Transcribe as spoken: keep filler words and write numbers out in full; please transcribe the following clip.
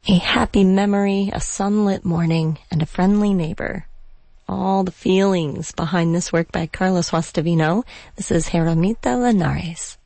A happy memory, a sunlit morning, and a friendly neighbor. All the feelings behind this work by Carlos Guastavino. This is Jeramita Linares.